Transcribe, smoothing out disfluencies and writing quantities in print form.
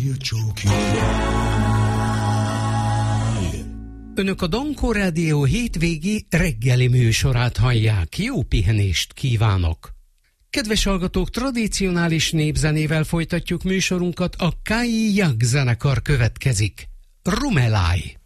Önök a Dankó Rádió hétvégi reggeli műsorát hallják. Jó pihenést kívánok! Kedves hallgatók, tradicionális népzenével folytatjuk műsorunkat, a Kai Jak zenekar következik. Rumelai.